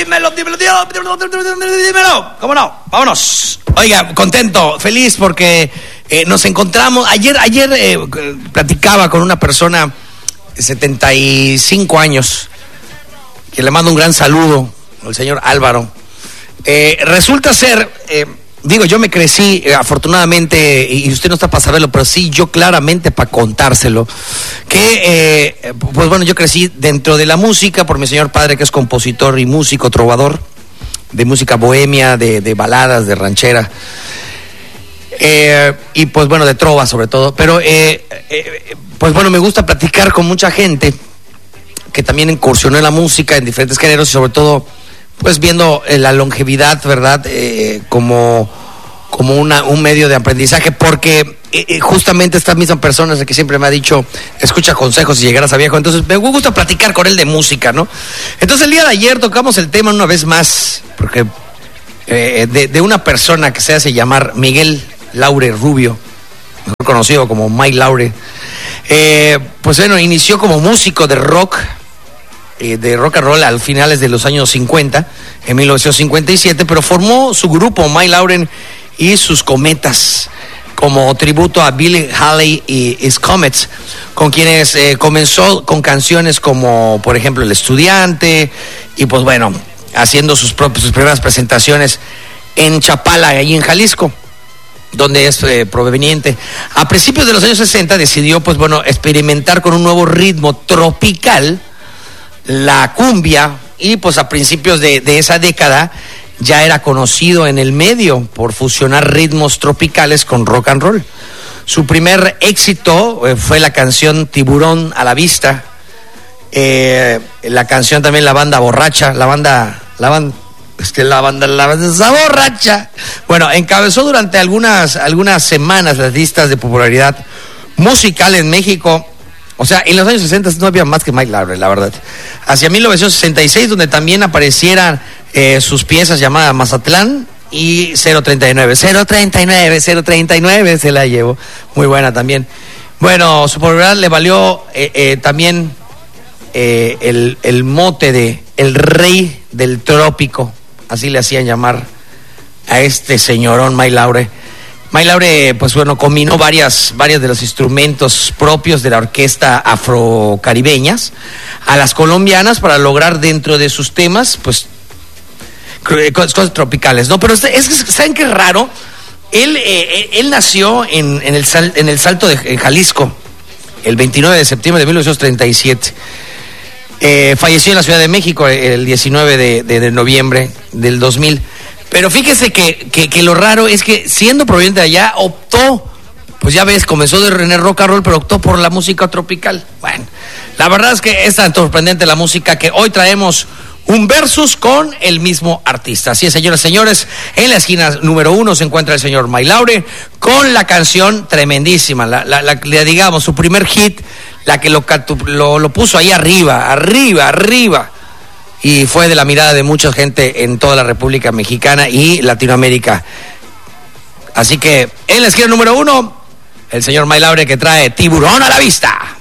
Dímelo. ¿Cómo no? Vámonos. Oiga, contento, feliz porque nos encontramos. Ayer platicaba con una persona de 75 años, que le mando un gran saludo, el señor Álvaro. Resulta ser, yo me crecí, afortunadamente, y usted no está para saberlo, pero sí yo claramente para contárselo, que, yo crecí dentro de la música por mi señor padre, que es compositor y músico, trovador, de música bohemia, de baladas, de ranchera, y de trova sobre todo, pero, me gusta platicar con mucha gente que también incursionó en la música en diferentes géneros y sobre todo, viendo la longevidad, ¿verdad? Como un medio de aprendizaje, porque justamente estas mismas personas que siempre me ha dicho, escucha consejos y llegarás a viejo. Entonces me gusta platicar con él de música, ¿no? Entonces el día de ayer tocamos el tema una vez más, porque de una persona que se hace llamar Miguel Laure Rubio, mejor conocido como Mike Laure. Inició como músico de rock and roll a finales de los años 50, en 1957, pero formó su grupo Mike Lauren y sus Cometas como tributo a Billy Haley y His Comets, con quienes comenzó con canciones como, por ejemplo, El Estudiante, y haciendo sus primeras presentaciones en Chapala, ahí en Jalisco, donde es proveniente. A principios de los años 60 decidió, experimentar con un nuevo ritmo tropical, la cumbia, y a principios de esa década ya era conocido en el medio por fusionar ritmos tropicales con rock and roll. Su primer éxito fue la canción Tiburón a la Vista, la canción también La Banda Borracha, la banda esa borracha. Encabezó durante algunas semanas las listas de popularidad musical en México. O sea, en los años 60 no había más que Mike Laure, la verdad. Hacia 1966, donde también aparecieran sus piezas llamadas Mazatlán y 039 se la llevo. Muy buena también. Su popularidad le valió también el mote de el rey del trópico. Así le hacían llamar a este señorón Mike Laure. Mike Laure, combinó varias de los instrumentos propios de la orquesta afrocaribeñas a las colombianas para lograr dentro de sus temas, cosas tropicales, ¿no? Pero es que, ¿saben qué raro? Él nació en el Salto en Jalisco, el 29 de septiembre de 1937. Falleció en la Ciudad de México el 19 de noviembre del 2000. Pero fíjese que lo raro es que, siendo proveniente de allá, optó, comenzó de tener rock and roll, pero optó por la música tropical. Bueno, la verdad es que es tan sorprendente la música que hoy traemos un versus con el mismo artista. Así es, señoras y señores, en la esquina número 1 se encuentra el señor Mike Laure con la canción tremendísima, digamos, su primer hit, la que lo puso ahí arriba. Y fue de la mirada de mucha gente en toda la República Mexicana y Latinoamérica. Así que en la esquina número 1, el señor Mike Laure, que trae Tiburón a la Vista.